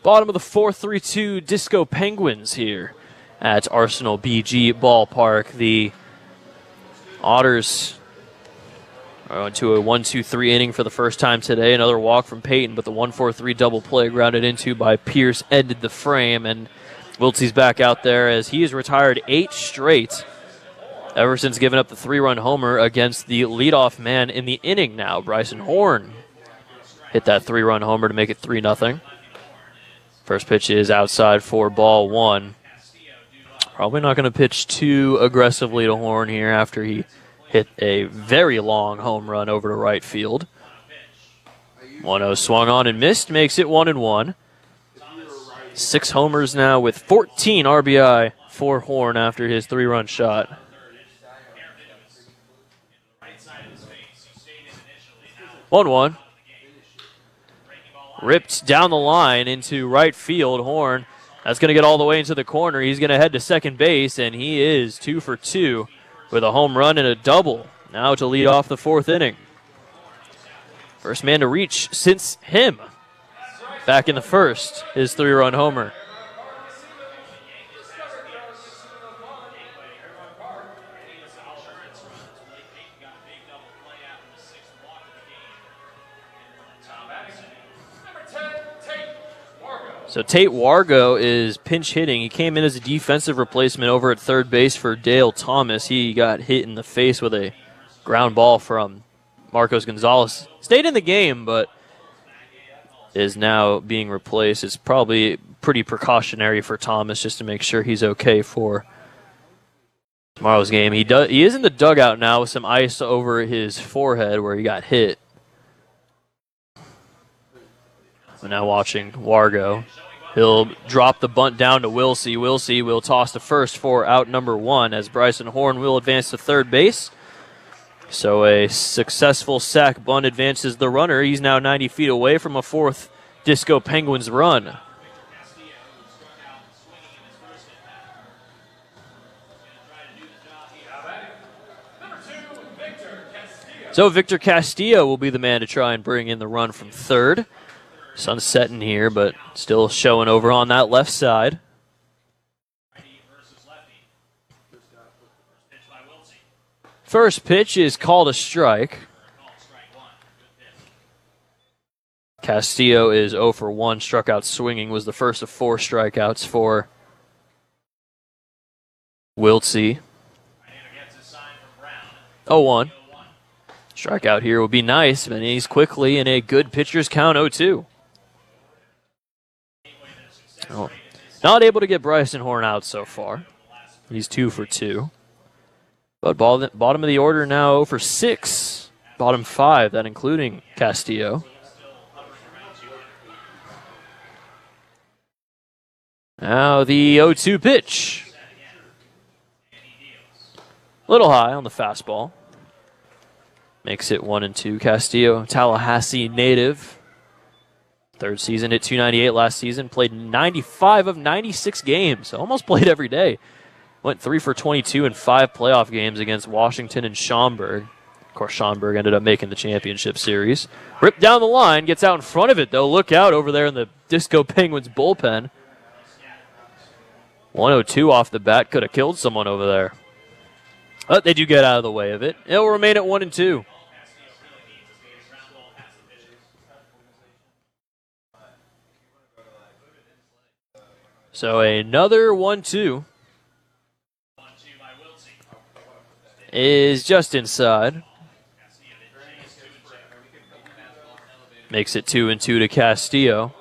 Bottom of the 4-3-2 Disco Penguins here at Arsenal BG Ballpark. The Otters are into a 1-2-3 inning for the first time today. Another walk from Peyton, but the 1-4-3 double play grounded into by Pierce ended the frame, and Wiltsey's back out there as he has retired 8 straight ever since giving up the 3-run homer against the leadoff man in the inning now. Bryson Horn hit that 3-run homer to make it 3-0. First pitch is outside for ball 1. Probably not going to pitch too aggressively to Horn here after he hit a very long home run over to right field. 1-0 swung on and missed, makes it 1-1. 6 homers now with 14 RBI for Horn after his 3-run shot. One. Ripped down the line into right field. Horn, that's going to get all the way into the corner. He's going to head to second base, and he is 2 for 2 with a home run and a double. Now to lead off the 4th inning. First man to reach since him back in the first, his 3-run homer. So Tate Wargo is pinch hitting. He came in as a defensive replacement over at third base for Dale Thomas. He got hit in the face with a ground ball from Marcos Gonzalez. Stayed in the game, but is now being replaced. It's probably pretty precautionary for Thomas just to make sure he's okay for tomorrow's game. He is in the dugout now with some ice over his forehead where he got hit. We're now watching Wargo. He'll drop the bunt down to Wilsey. Wilsey will toss to first for out number 1 as Bryson Horn will advance to third base. So a successful sac bunt advances the runner. He's now 90 feet away from a 4th Disco Penguins run. So Victor Castillo will be the man to try and bring in the run from third. Sun's setting here, but still showing over on that left side. First pitch is called a strike. Castillo is 0 for 1, struck out swinging, was the first of 4 strikeouts for Wiltsey. 0-1. Strikeout here would be nice, but he's quickly in a good pitcher's count, 0-2. Oh, not able to get Bryson Horn out so far. He's 2 for 2. But bottom of the order now 0 for 6. Bottom 5, that including Castillo. Now the 0-2 pitch. A little high on the fastball. Makes it 1-2. Castillo, Tallahassee native. 3rd season, hit .298 last season. Played 95 of 96 games. Almost played every day. Went 3 for 22 in 5 playoff games against Washington and Schaumburg. Of course, Schaumburg ended up making the championship series. Ripped down the line, gets out in front of it, though. Look out over there in the Disco Penguins bullpen. 1-2 off the bat. Could have killed someone over there. But they do get out of the way of it. It will remain at 1-2. So another 1-2 is just inside. Makes it 2-2 to Castillo.